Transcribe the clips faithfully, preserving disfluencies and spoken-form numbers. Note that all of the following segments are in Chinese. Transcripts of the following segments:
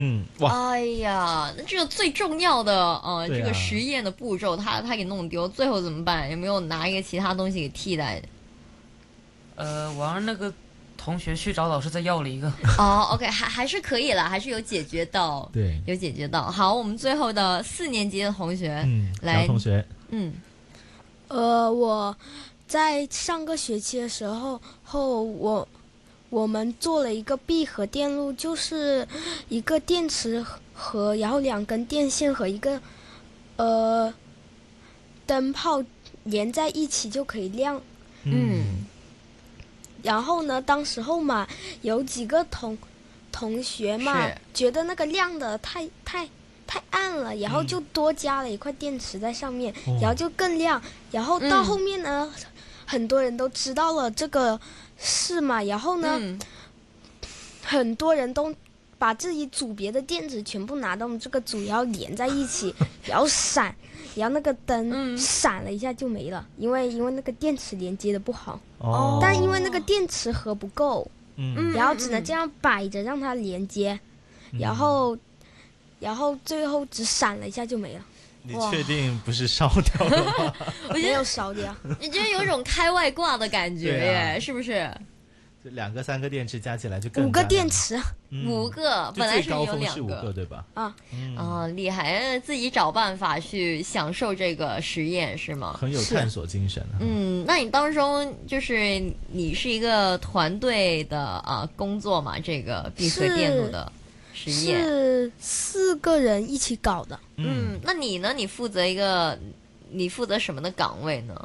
嗯，哇， 哎呀，那这个最重要的呃， 对啊这个实验的步骤，他他给弄丢，最后怎么办？有没有拿一个其他东西给替代？ 呃，我让那个同学去找老师再要了一个。 哦，OK，还还是可以了，还是有解决到， 对， 有解决到。好，我们最后的四年级的同学， 嗯， 来姚同学， 嗯呃，我在上个学期的时候后，我我们做了一个闭合电路，就是一个电池盒，然后两根电线和一个呃灯泡连在一起就可以亮。 嗯然后呢，当时候嘛，有几个同同学嘛是， 觉得那个亮的太太太暗了，然后就多加了一块电池在上面， 哦然后就更亮。然后到嗯后面呢，很多人都知道了这个事嘛，然后呢， 嗯很多人都把自己组别的电池全部拿到我们这个组，然后连在一起，然后闪，然后那个灯嗯闪了一下就没了，因为因为那个电池连接的不好， 哦， 但因为那个电池盒不够。 嗯， 然后只能这样摆着让它连接，然后，然后最后只闪了一下就没了， 你确定不是烧掉了吗？ 没我觉得有烧掉。 你觉得有一种开外挂的感觉对啊耶，是不是？ 就两个、三个电池加起来就更五个加亮， 电池嗯五个， 就本来是有最高峰两个是五个，。对吧？ 啊， 嗯， 哦，厉害！呃自己找办法去享受这个实验是吗？ 很有探索精神啊。 嗯，那你当中就是你是一个团队的啊工作嘛？这个闭合电路的实验， 是四个人一起搞的， 嗯，那你呢？你负责一个，你负责什么的岗位呢？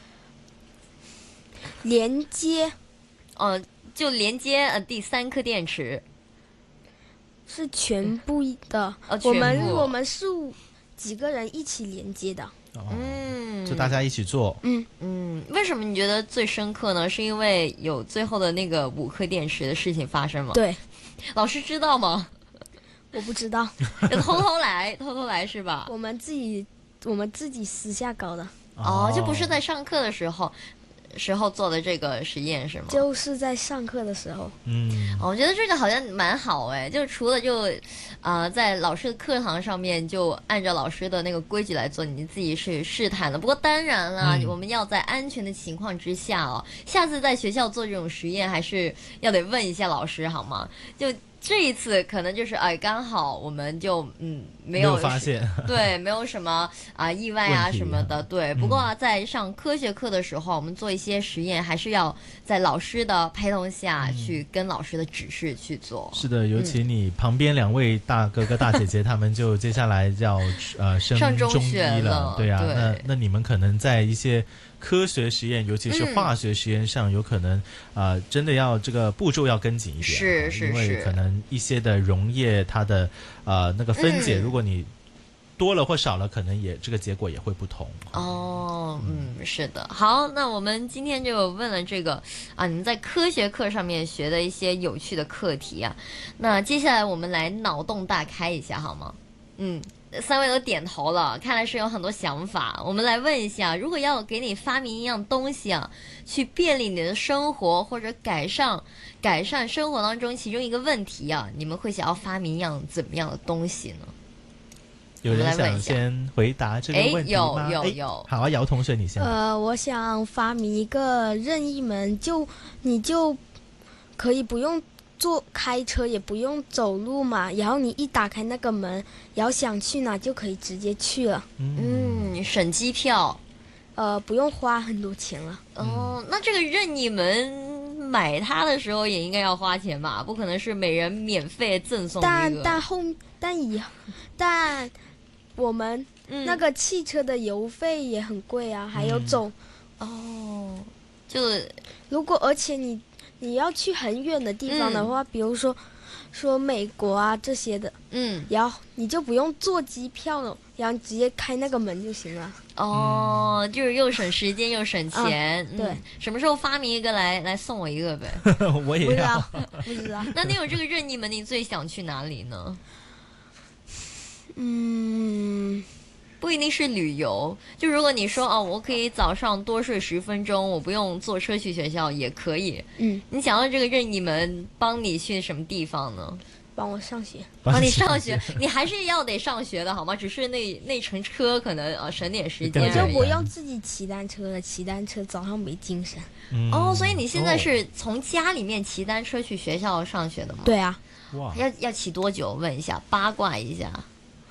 连接呃，就连接呃第三颗电池， 是全部的， 哦我们全部我们是几个人一起连接的， 哦， 嗯， 就大家一起做， 嗯， 嗯，为什么你觉得最深刻呢？是因为有最后的那个五颗电池的事情发生吗？ 对， 老师知道吗？ 我不知道， 就偷偷来，偷偷来是吧？ 我们自己我们自己私下搞的， 哦，就不是在上课的时候时候做的这个实验是吗？ 就是在上课的时候， 嗯， 哦我觉得这个好像蛮好哎，就除了就，呃，在老师的课堂上面就按照老师的那个规矩来做，你自己是试探的。不过当然啦， 嗯我们要在安全的情况之下哦，下次在学校做这种实验，还是要得问一下老师好吗？就这一次可能就是哎，刚好我们就嗯没有没有发现， 对，没有什么啊、意外啊问题什么的。对， 嗯不过、啊在上科学课的时候，我们做一些实验，还是要在老师的陪同下去跟老师的指示去做。 是的，尤其你旁边两位大哥哥大姐姐，他们就接下来要呃升上中中医学了对啊， 对那那你们可能在一些科学实验，尤其是嗯化学实验上，有可能啊、呃真的要这个步骤要跟紧一点， 是是因为是可能一些的溶液它的呃那个分解， 嗯如果你多了或少了，可能也这个结果也会不同。 哦，嗯，是的。好，那我们今天就问了这个啊，你们在科学课上面学的一些有趣的课题啊。那接下来我们来脑洞大开一下好吗？嗯，三位都点头了，看来是有很多想法。我们来问一下，如果要给你发明一样东西啊，去便利你的生活或者改善改善生活当中其中一个问题啊，你们会想要发明一样怎么样的东西呢？ 有人想我们来问一下先回答这个问题吗？ 哎有有哎有好啊，姚同学你先。 呃，我想发明一个任意门，就你就可以不用坐开车，也不用走路嘛，然后你一打开那个门，然后想去哪就可以直接去了， 嗯，省机票。 呃，不用花很多钱了。 哦，那这个任意门买它的时候也应该要花钱吧？不可能是每人免费赠送一但个。 但后但以但我们嗯那个汽车的油费也很贵啊，还有嗯走， 哦，就如果而且你你要去很远的地方的话，比如说说美国啊这些的， 嗯然后你就不用坐机票了，然后直接开那个门就行了。 哦，就是又省时间又省钱。 啊对嗯，什么时候发明一个来来送我一个呗？ 我也不知要道。，不知道。 那你有这个任意门，你最想去哪里呢？ 嗯， 不一定是旅游，就如果你说哦，我可以早上多睡十分钟，我不用坐车去学校也可以。 嗯， 你想要这个任意门帮你去什么地方呢？ 帮我上学。 帮你上学，你还是要得上学的好吗？只是那那程车可能呃省点时间而已。 我就不用自己骑单车了，骑单车早上没精神。 嗯哦，所以你现在是从家里面骑单车去学校上学的吗？ 对啊。 哇， 要要骑多久？问一下，八卦一下。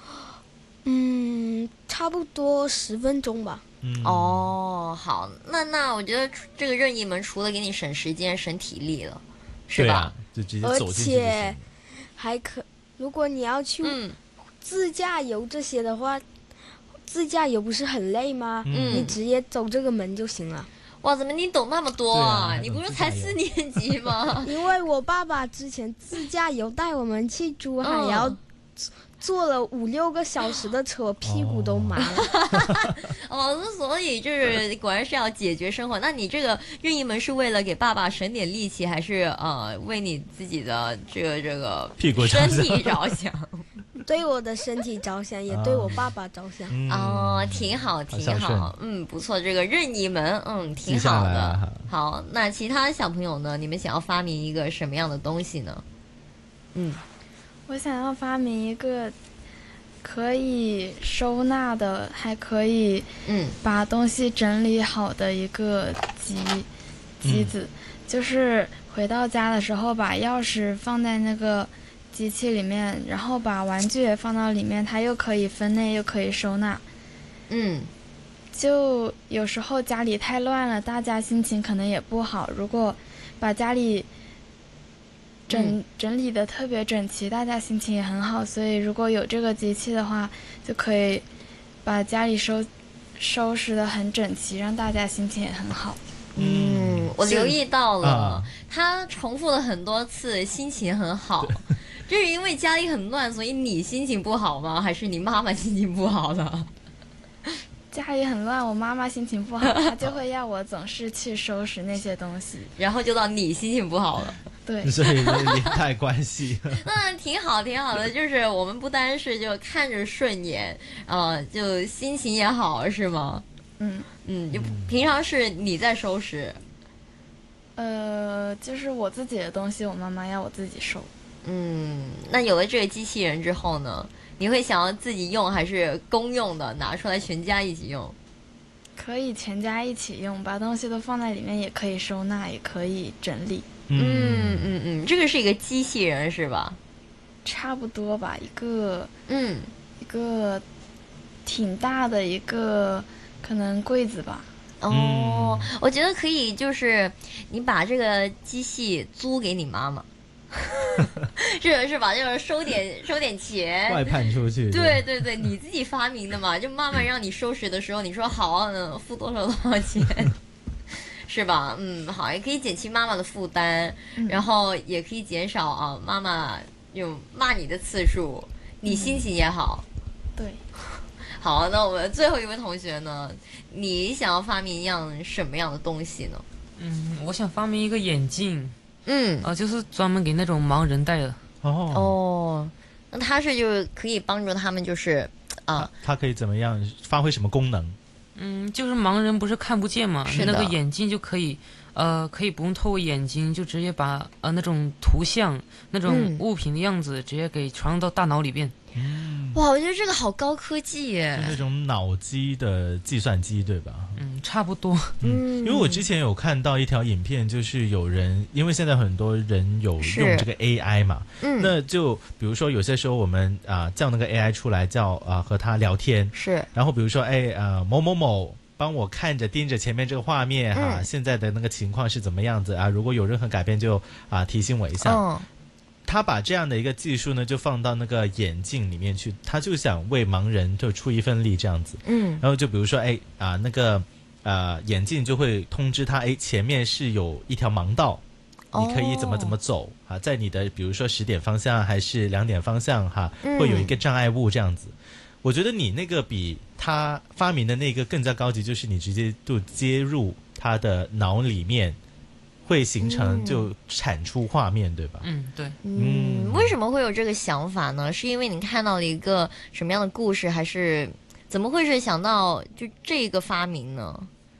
嗯，差不多十分钟吧。 嗯哦，好，那那我觉得这个任意门除了给你省时间、省体力了，是吧？ 对啊，就直接而走进去就且行。 还可，如果你要去嗯自驾游这些的话，自驾游不是很累吗？ 嗯你直接走这个门就行了。 哇，怎么你懂那么多对啊还懂你不是自驾游才四年级吗？ 因为我爸爸之前自驾游带我们去珠海， 嗯然后坐了五六个小时的车，屁股都麻了。 哦，那所以就是果然是要解决生活。那你这个任意门是为了给爸爸省点力气，还是呃为你自己的这个这个屁股着想身体着想？ 对我的身体着想，也对我爸爸着想。 嗯哦，挺好，挺孝顺好，嗯，不错，这个任意门，嗯，挺记下好的来了。 好，那其他小朋友呢？你们想要发明一个什么样的东西呢？嗯， 我想要发明一个可以收纳的，还可以嗯把东西整理好的一个机机子，就是回到家的时候把钥匙放在那个机器里面，然后把玩具也放到里面，它又可以分类又可以收纳。 嗯就有时候家里太乱了，大家心情可能也不好。如果把家里整、 嗯整理的特别整齐，大家心情也很好。所以如果有这个机器的话，就可以把家里收收拾的很整齐，让大家心情也很好。 嗯，我留意到了， 啊他重复了很多次，心情很好。这是因为家里很乱，所以你心情不好吗？还是你妈妈心情不好了？ 家里很乱，我妈妈心情不好，她就会要我总是去收拾那些东西。 然后就到你心情不好了。 对， 所以连带关系。 那挺好，挺好的。就是我们不单是就看着顺眼，呃，就心情也好，是吗？ 嗯， 嗯，就平常是你在收拾。 呃，就是我自己的东西，我妈妈要我自己收。 嗯，那有了这个机器人之后呢，你会想要自己用还是公用的，拿出来全家一起用？ 可以全家一起用，把东西都放在里面，也可以收纳，也可以整理， 嗯嗯嗯，这个是一个机器人是吧？ 差不多吧。一个嗯， 一个挺大的一个可能柜子吧。 哦，我觉得可以，就是你把这个机器租给你妈妈，是是吧？就是收点收点钱， 外判出去。 对对对，你自己发明的嘛，就妈妈让你收拾的时候，你说好，嗯，付多少多少钱，是吧？嗯，好，也可以减轻妈妈的负担， 嗯然后也可以减少啊妈妈有骂你的次数，你心情也好。 对， 好，那我们最后一位同学呢？你想要发明一样什么样的东西呢？ 嗯，我想发明一个眼镜， 嗯， 啊、就是专门给那种盲人戴的。 哦哦，那它是就是可以帮助他们，就是啊， 它可以怎么样发挥什么功能？ 嗯，就是盲人不是看不见嘛， 是的那个眼镜就可以，呃，可以不用透过眼睛，就直接把呃那种图像、那种嗯物品的样子直接给传入到大脑里边。 哇，我觉得这个好高科技就那耶。 种脑机的计算机，对吧？ 嗯，差不多。 嗯， 因为我之前有看到一条影片，就是有人，因为现在很多人有是用这个 A I 嘛， 嗯那就比如说有些时候我们啊、叫那个 A I 出来叫啊、和他聊天， 是然后比如说哎呃某某某。帮我看着盯着前面这个画面哈、 嗯现在的那个情况是怎么样子啊？如果有任何改变就啊、提醒我一下。 嗯他把这样的一个技术呢，就放到那个眼镜里面去，他就想为盲人就出一份力这样子。 嗯然后就比如说，哎啊、那个呃眼镜就会通知他，哎前面是有一条盲道，你可以怎么怎么走、啊，在你的比如说十点方向还是两点方向哈、 嗯会有一个障碍物这样子。我觉得你那个比他发明的那个更加高级，就是你直接就接入他的脑里面，会形成就产出画面，对吧？ 嗯，对。 嗯，为什么会有这个想法呢？是因为你看到了一个什么样的故事，还是怎么会是想到就这个发明呢？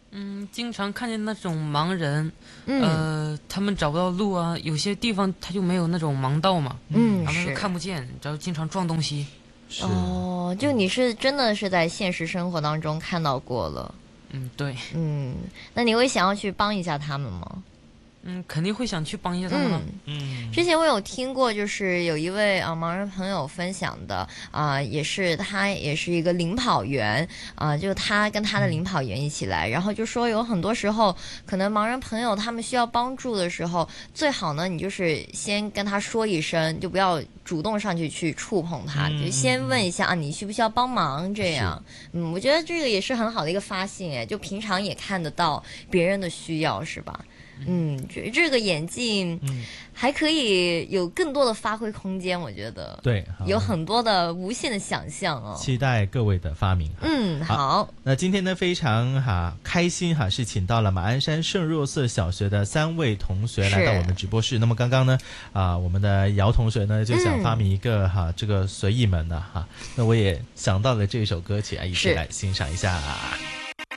嗯，经常看见那种盲人， 嗯呃，他们找不到路啊，有些地方他就没有那种盲道嘛， 嗯， 他们是都看不见，然后经常撞东西。 是哦，就你是真的是在现实生活当中看到过了， 嗯，对， 嗯，那你会想要去帮一下他们吗？ 嗯，肯定会想去帮一下他们了。 嗯之前我有听过，就是有一位啊盲人朋友分享的啊、也是他也是一个领跑员啊、就他跟他的领跑员一起来，然后就说有很多时候可能盲人朋友他们需要帮助的时候，最好呢你就是先跟他说一声，就不要主动上去去触碰他， 嗯就先问一下啊你需不需要帮忙这样。嗯，我觉得这个也是很好的一个发现哎，就平常也看得到别人的需要是吧？嗯，这这个眼镜嗯还可以有更多的发挥空间，我觉得对，好有很多的无限的想象哦。 期待各位的发明。 嗯，好， 那今天呢，非常哈开心哈，是请到了马鞍山圣若瑟小学的三位同学来到我们直播室。那么刚刚呢，啊、我们的姚同学呢就想发明一个哈、这个随意门呢哈，那我也想到了这首歌曲啊，一起是来欣赏一下。